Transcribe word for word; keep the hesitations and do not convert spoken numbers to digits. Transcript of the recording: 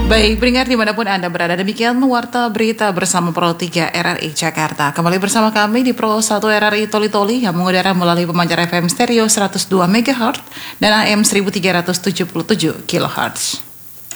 Baik, pendengar dimanapun Anda berada, demikian Warta Berita bersama Pro tiga R R I Jakarta. Kembali bersama kami di Pro satu R R I Toli-Toli yang mengudara melalui pemancar F M stereo seratus dua megahertz dan A M seribu tiga ratus tujuh puluh tujuh kilohertz.